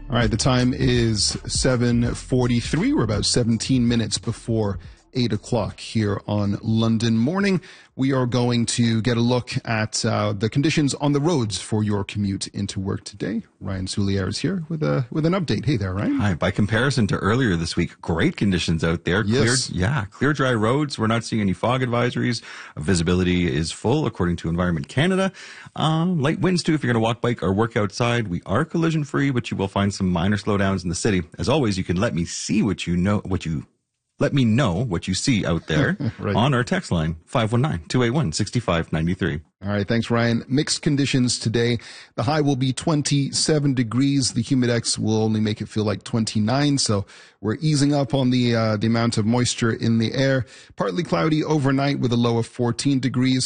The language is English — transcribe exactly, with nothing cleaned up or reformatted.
All right, the time is seven forty-three. We're about seventeen minutes before eight o'clock here on London Morning. We are going to get a look at uh, the conditions on the roads for your commute into work today. Ryan Soulier is here with a with an update. Hey there, Ryan. Hi. By comparison to earlier this week, great conditions out there. Yes. Clear, yeah, clear, dry roads. We're not seeing any fog advisories. Visibility is full, according to Environment Canada. Um, light winds, too, if you're going to walk, bike, or work outside. We are collision-free, but you will find some minor slowdowns in the city. As always, you can let me see what you know, what you Let me know what you see out there right. on our text line, five one nine, two eight one, six five nine three. All right, thanks, Ryan. Mixed conditions today. The high will be twenty-seven degrees. The humidex will only make it feel like twenty-nine, so we're easing up on the uh, the amount of moisture in the air. Partly cloudy overnight with a low of fourteen degrees.